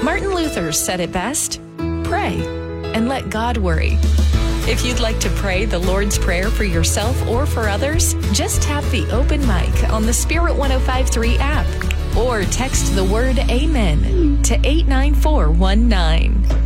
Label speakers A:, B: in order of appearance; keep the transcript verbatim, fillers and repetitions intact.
A: Martin Luther said it best: pray and let God worry. If you'd like to pray the Lord's Prayer for yourself or for others, just tap the open mic on the Spirit one oh five three app or text the word AMEN to eight nine four one nine.